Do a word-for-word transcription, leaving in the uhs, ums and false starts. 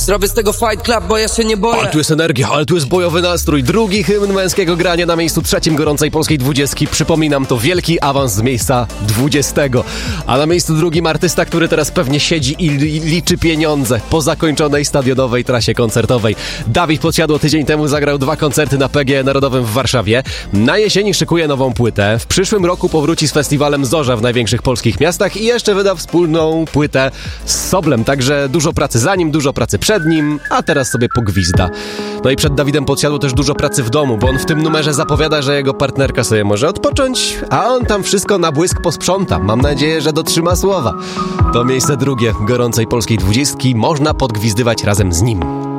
Zrobię z tego Fight Club, bo ja się nie boję. Ale tu jest energia, ale tu jest bojowy nastrój. Drugi hymn męskiego grania na miejscu trzecim gorącej polskiej dwudziestki. Przypominam, to wielki awans z miejsca dwudziestego. A na miejscu drugim artysta, który teraz pewnie siedzi i liczy pieniądze po zakończonej stadionowej trasie koncertowej. Dawid Podsiadło tydzień temu zagrał dwa koncerty na P G E Narodowym w Warszawie. Na jesieni szykuje nową płytę. W przyszłym roku powróci z festiwalem Zorza w największych polskich miastach i jeszcze wyda wspólną płytę z Soblem. Także dużo pracy za nim, dużo pracy przed nim, a teraz sobie pogwizda. No i przed Dawidem Podsiadło też dużo pracy w domu, bo on w tym numerze zapowiada, że jego partnerka sobie może odpocząć, a on tam wszystko na błysk posprząta. Mam nadzieję, że dotrzyma słowa. To miejsce drugie gorącej polskiej dwudziestki można podgwizdywać razem z nim.